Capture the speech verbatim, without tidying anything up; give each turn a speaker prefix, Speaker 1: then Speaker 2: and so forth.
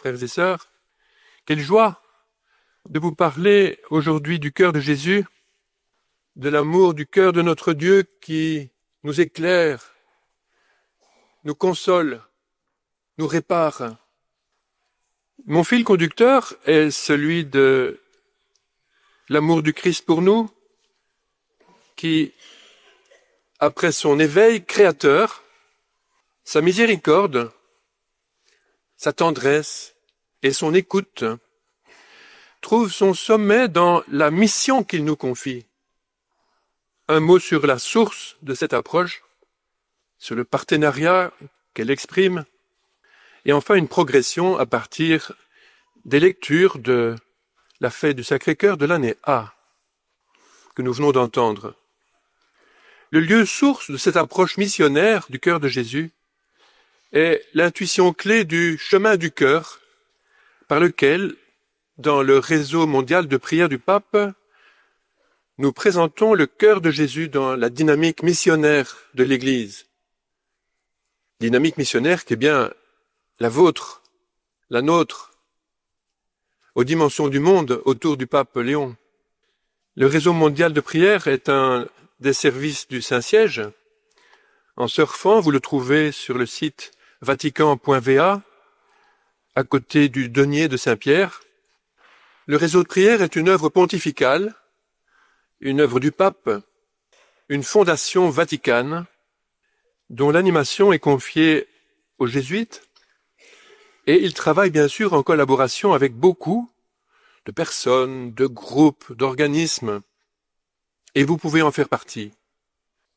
Speaker 1: frères et sœurs. Quelle joie de vous parler aujourd'hui du cœur de Jésus, de l'amour du cœur de notre Dieu qui nous éclaire, nous console, nous répare. Mon fil conducteur est celui de l'amour du Christ pour nous, qui, après son éveil créateur, sa miséricorde, sa tendresse et son écoute, trouve son sommet dans la mission qu'il nous confie. Un mot sur la source de cette approche, sur le partenariat qu'elle exprime, et enfin une progression à partir des lectures de la fête du Sacré-Cœur de l'année A, que nous venons d'entendre. Le lieu source de cette approche missionnaire du cœur de Jésus est l'intuition clé du chemin du cœur, par lequel, dans le réseau mondial de prière du pape, nous présentons le cœur de Jésus dans la dynamique missionnaire de l'Église. Dynamique missionnaire qui est bien la vôtre, la nôtre, aux dimensions du monde autour du pape Léon. Le réseau mondial de prière est un des services du Saint-Siège. En surfant, vous le trouvez sur le site vatican point v a, à côté du denier de Saint-Pierre. Le réseau de prière est une œuvre pontificale, une œuvre du pape, une fondation vaticane, dont l'animation est confiée aux jésuites, et il travaille bien sûr en collaboration avec beaucoup de personnes, de groupes, d'organismes, et vous pouvez en faire partie.